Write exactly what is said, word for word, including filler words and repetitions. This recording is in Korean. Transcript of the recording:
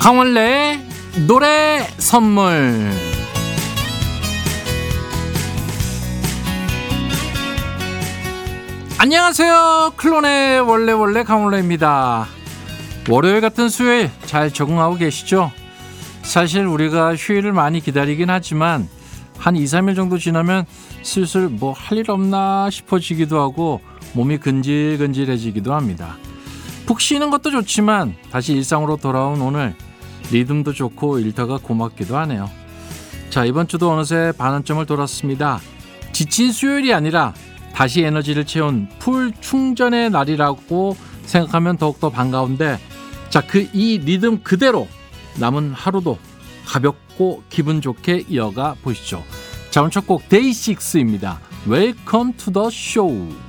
강원래의 노래 선물. 안녕하세요. 클론의 원래 원래 강원래입니다. 월요일 같은 수요일 잘 적응하고 계시죠? 사실 우리가 휴일을 많이 기다리긴 하지만 한 이, 삼 일 정도 지나면 슬슬 뭐 할 일 없나 싶어지기도 하고 몸이 근질근질해지기도 합니다. 푹 쉬는 것도 좋지만 다시 일상으로 돌아온 오늘 리듬도 좋고 일터가 고맙기도 하네요. 자, 이번 주도 어느새 반환점을 돌았습니다. 지친 수요일이 아니라 다시 에너지를 채운 풀 충전의 날이라고 생각하면 더욱더 반가운데, 자, 그 이 리듬 그대로 남은 하루도 가볍고 기분 좋게 이어가 보시죠. 자, 오늘 첫 곡 데이식스입니다. Welcome to the show.